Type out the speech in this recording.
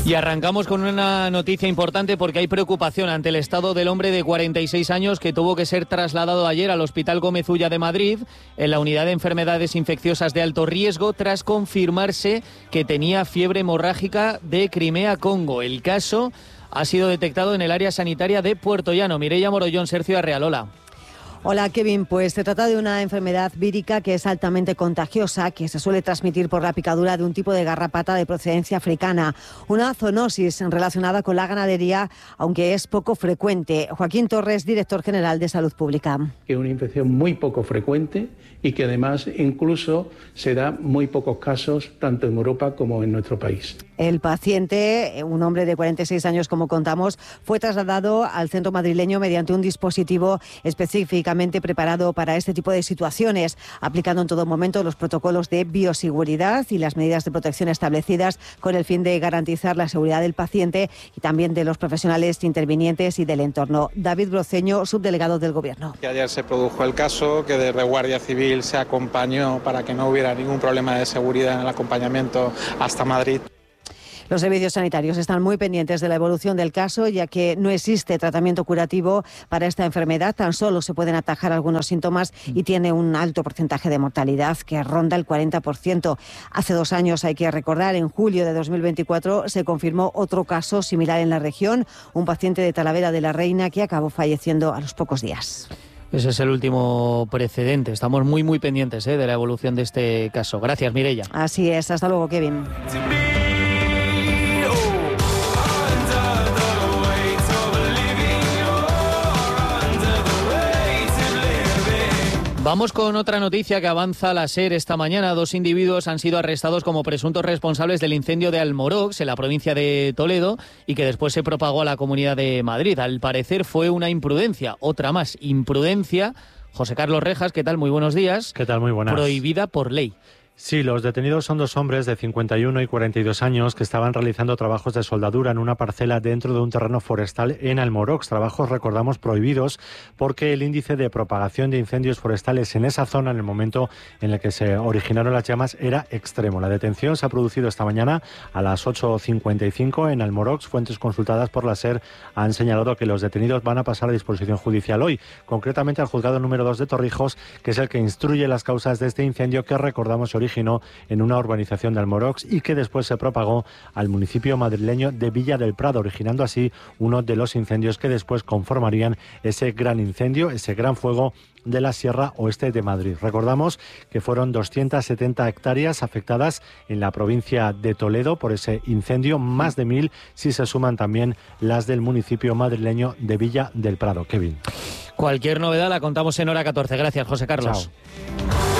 Y arrancamos con una noticia importante porque hay preocupación ante el estado del hombre de 46 años que tuvo que ser trasladado ayer al Hospital Gómez Ulla de Madrid en la unidad de enfermedades infecciosas de alto riesgo tras confirmarse que tenía fiebre hemorrágica de Crimea-Congo. El caso ha sido detectado en el área sanitaria de Puerto Llano. Mireia Morollón, Sergio Arrealola. Hola Kevin, pues se trata de una enfermedad vírica que es altamente contagiosa, que se suele transmitir por la picadura de un tipo de garrapata de procedencia africana, una zoonosis relacionada con la ganadería, aunque es poco frecuente. Joaquín Torres, director general de Salud Pública. Que es una infección muy poco frecuente y que además incluso se da muy pocos casos tanto en Europa como en nuestro país. El paciente, un hombre de 46 años como contamos, fue trasladado al centro madrileño mediante un dispositivo específicamente preparado para este tipo de situaciones, aplicando en todo momento los protocolos de bioseguridad y las medidas de protección establecidas con el fin de garantizar la seguridad del paciente y también de los profesionales intervinientes y del entorno. David Broceño, subdelegado del Gobierno. Ayer se produjo el caso que desde Guardia Civil se acompañó para que no hubiera ningún problema de seguridad en el acompañamiento hasta Madrid. Los servicios sanitarios están muy pendientes de la evolución del caso, ya que no existe tratamiento curativo para esta enfermedad. Tan solo se pueden atajar algunos síntomas y tiene un alto porcentaje de mortalidad que ronda el 40%. Hace 2 años, hay que recordar, en julio de 2024 se confirmó otro caso similar en la región, un paciente de Talavera de la Reina que acabó falleciendo a los pocos días. Ese es el último precedente. Estamos muy pendientes de la evolución de este caso. Gracias, Mireia. Así es. Hasta luego, Kevin. Vamos con otra noticia que avanza la SER esta mañana. 2 individuos han sido arrestados como presuntos responsables del incendio de Almorox, en la provincia de Toledo, y que después se propagó a la Comunidad de Madrid. Al parecer fue una imprudencia, otra más, imprudencia. José Carlos Rejas, ¿qué tal? Muy buenos días. ¿Qué tal? Muy buenas. Prohibida por ley. Sí, los detenidos son 2 hombres de 51 y 42 años que estaban realizando trabajos de soldadura en una parcela dentro de un terreno forestal en Almorox. Trabajos, recordamos, prohibidos porque el índice de propagación de incendios forestales en esa zona en el momento en el que se originaron las llamas era extremo. La detención se ha producido esta mañana a las 8:55 en Almorox. Fuentes consultadas por la SER han señalado que los detenidos van a pasar a disposición judicial hoy, concretamente al juzgado número 2 de Torrijos, que es el que instruye las causas de este incendio que, recordamos, se originó en una urbanización de Almorox y que después se propagó al municipio madrileño de Villa del Prado, originando así uno de los incendios que después conformarían ese gran incendio, ese gran fuego de la Sierra Oeste de Madrid. Recordamos que fueron 270 hectáreas afectadas en la provincia de Toledo por ese incendio, más de 1000 si se suman también las del municipio madrileño de Villa del Prado. Kevin. Cualquier novedad la contamos en Hora 14. Gracias, José Carlos. Chao.